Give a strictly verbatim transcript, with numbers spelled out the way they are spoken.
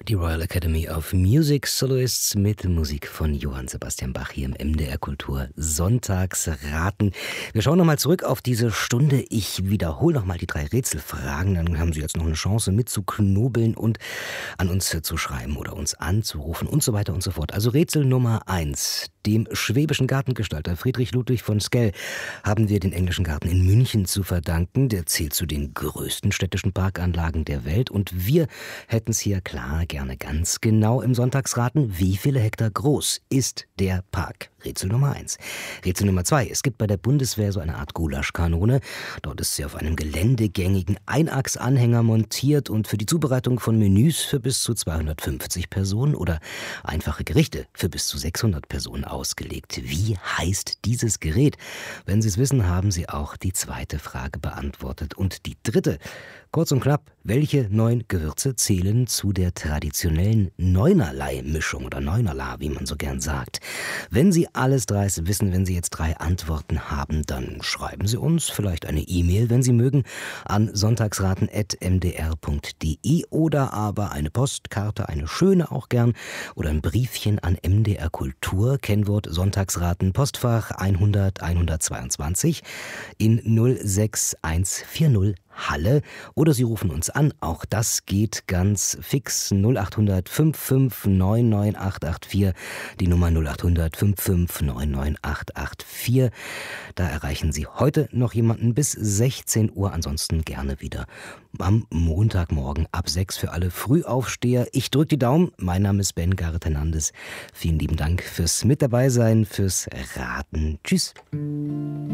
Die Royal Academy of Music Soloists mit Musik von Johann Sebastian Bach hier im M D R Kultur Sonntagsraten. Wir schauen nochmal zurück auf diese Stunde. Ich wiederhole nochmal die drei Rätselfragen. Dann haben Sie jetzt noch eine Chance mitzuknobeln und an uns zu schreiben oder uns anzurufen und so weiter und so fort. Also Rätsel Nummer eins. Dem schwäbischen Gartengestalter Friedrich Ludwig von Sckell haben wir den englischen Garten in München zu verdanken. Der zählt zu den größten städtischen Parkanlagen der Welt. Und wir hätten es hier klar gerne ganz genau im Sonntagsraten. Wie viele Hektar groß ist der Park? Rätsel Nummer eins. Rätsel Nummer zwei. Es gibt bei der Bundeswehr so eine Art Gulaschkanone. Dort ist sie auf einem geländegängigen Einachsanhänger montiert und für die Zubereitung von Menüs für bis zu zweihundertfünfzig Personen oder einfache Gerichte für bis zu sechshundert Personen ausgelegt. Wie heißt dieses Gerät? Wenn Sie es wissen, haben Sie auch die zweite Frage beantwortet. Und die dritte, kurz und knapp, welche neun Gewürze zählen zu der traditionellen Neunerlei-Mischung oder Neunerla, wie man so gern sagt? Wenn Sie alles drei wissen, wenn Sie jetzt drei Antworten haben, dann schreiben Sie uns vielleicht eine E-Mail, wenn Sie mögen, an sonntagsraten at m d r punkt d e oder aber eine Postkarte, eine schöne auch gern, oder ein Briefchen an M D R Kultur, Kennwort Sonntagsraten, Postfach hundert hundertzweiundzwanzig in null sechs eins vier null Halle, oder Sie rufen uns an, auch das geht ganz fix, null acht hundert fünfundfünfzig neun neun acht acht vier, die Nummer null acht hundert fünfundfünfzig neun neun acht acht vier. Da erreichen Sie heute noch jemanden bis sechzehn Uhr, ansonsten gerne wieder am Montagmorgen ab sechs für alle Frühaufsteher. Ich drücke die Daumen, mein Name ist Ben Gareth Hernandez. Vielen lieben Dank fürs Mit dabei sein, fürs Raten. Tschüss.